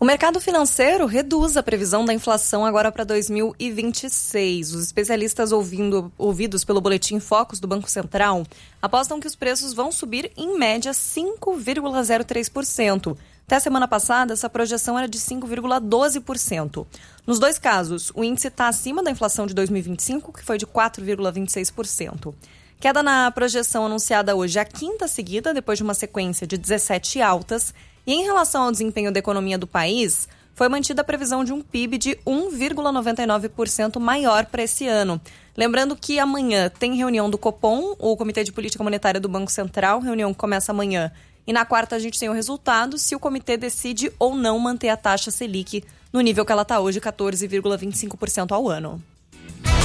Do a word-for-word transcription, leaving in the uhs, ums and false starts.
mercado financeiro reduz a previsão da inflação agora para dois mil e vinte e seis. Os especialistas ouvindo, ouvidos pelo Boletim Focus do Banco Central apostam que os preços vão subir em média cinco vírgula zero três por cento. Até a semana passada, essa projeção era de cinco vírgula doze por cento. Nos dois casos, o índice está acima da inflação de dois mil e vinte e cinco, que foi de quatro vírgula vinte e seis por cento. Queda na projeção anunciada hoje, a quinta seguida, depois de uma sequência de dezessete altas. E em relação ao desempenho da economia do país, foi mantida a previsão de um P I B de um vírgula noventa e nove por cento maior para esse ano. Lembrando que amanhã tem reunião do Copom, o Comitê de Política Monetária do Banco Central, reunião que começa amanhã. E na quarta a gente tem o resultado, se o comitê decide ou não manter a taxa Selic no nível que ela está hoje, quatorze vírgula vinte e cinco por cento ao ano.